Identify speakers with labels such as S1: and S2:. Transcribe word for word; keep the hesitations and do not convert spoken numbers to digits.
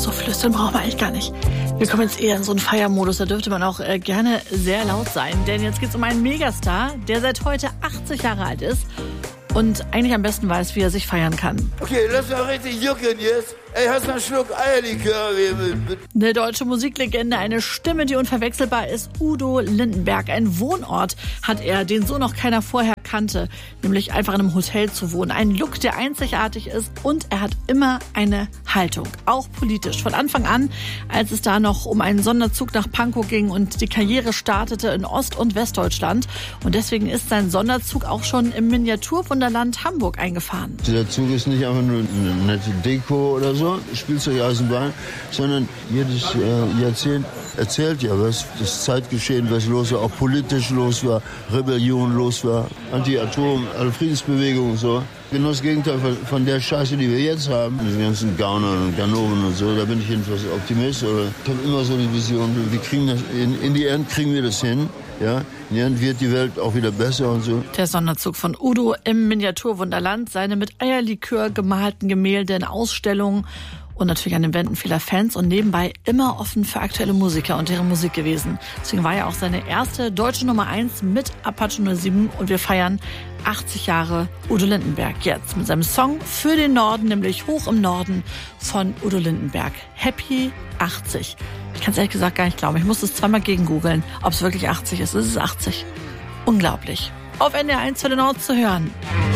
S1: so flüstern brauchen wir eigentlich gar nicht. Wir kommen jetzt eher in so einen Feiermodus, da dürfte man auch äh, gerne sehr laut sein. Denn jetzt geht es um einen Megastar, der seit heute achtzig Jahre alt ist und eigentlich am besten weiß, wie er sich feiern kann.
S2: Okay, lass mal richtig jucken jetzt. Ey, hast du einen Schluck Eierlikör?
S1: Eine deutsche Musiklegende, eine Stimme, die unverwechselbar ist, Udo Lindenberg. Ein Wohnort hat er, den so noch keiner vorher kannte, nämlich einfach in einem Hotel zu wohnen. Ein Look, der einzigartig ist, und er hat immer eine Haltung, auch politisch. Von Anfang an, als es da noch um einen Sonderzug nach Pankow ging und die Karriere startete in Ost- und Westdeutschland. Und deswegen ist sein Sonderzug auch schon im Miniaturwunderland Hamburg eingefahren.
S3: Der Zug ist nicht einfach nur eine nette Deko oder so, Spielzeugeisenbahn, sondern jedes äh, Jahrzehnt erzählt ja, was das Zeitgeschehen, was los war, auch politisch los war, Rebellion los war, Anti-Atom, also Friedensbewegung und so. Genau das Gegenteil von, von der Scheiße, die wir jetzt haben. Die ganzen Gauner und Ganoven und so, da bin ich jedenfalls Optimist. Oder ich habe immer so die Vision, wir kriegen das, in, in die End kriegen wir das hin. Ja, in die End wird die Welt auch wieder besser und so.
S1: Der Sonderzug von Udo im Miniaturwunderland, seine mit Eierlikör gemalten Gemälde in Ausstellungen und natürlich an den Wänden vieler Fans und nebenbei immer offen für aktuelle Musiker und deren Musik gewesen. Deswegen war ja auch seine erste deutsche Nummer eins mit Apache null sieben und wir feiern achtzig Jahre Udo Lindenberg jetzt mit seinem Song für den Norden, nämlich Hoch im Norden von Udo Lindenberg. Happy achtzig. Ich kann es ehrlich gesagt gar nicht glauben. Ich musste es zweimal gegengoogeln, ob es wirklich achtzig ist. Es ist achtzig. Unglaublich. Auf N D R eins für den Nord zu hören.